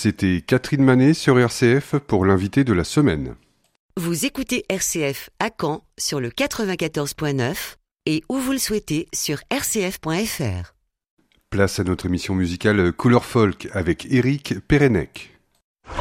C'était Catherine Manet sur RCF pour l'invité de la semaine. Vous écoutez RCF à Caen sur le 94.9 et où vous le souhaitez sur rcf.fr. Place à notre émission musicale Couleur Folk avec Éric Pérenec.